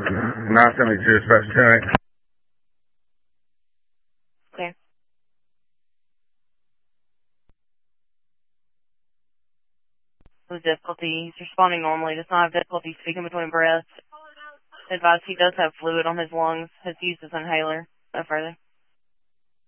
972, dispatch 10-8. Okay. With difficulty, he's responding normally. Does not have difficulty speaking between breaths. Advise he does have fluid on his lungs. Has used his inhaler. No further.